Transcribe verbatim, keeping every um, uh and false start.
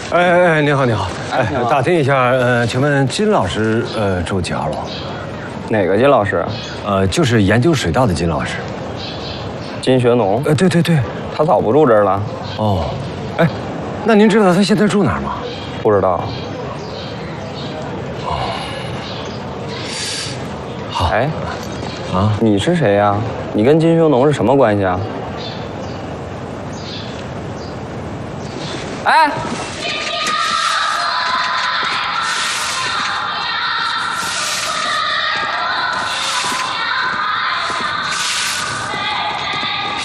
哎哎，你好，你好。哎，打听一下，呃，请问金老师呃住几号楼？ 哪个金老师？ 呃，就是研究水稻的金老师。 金学农？ 呃，对对对， 他早不住这儿了。 哦，哎，那您知道他现在住哪儿吗？ 不知道。 哦，好。 哎， 啊， 你是谁呀？你跟金学农是什么关系啊？哎。